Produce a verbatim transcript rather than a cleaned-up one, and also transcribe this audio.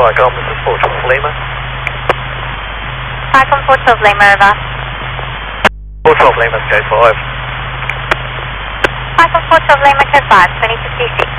Falcon, this is four twelve Lima. Falcon four twelve Lima, over. four twelve Lima, code five. Falcon four twelve Lima, code five, twenty to C C.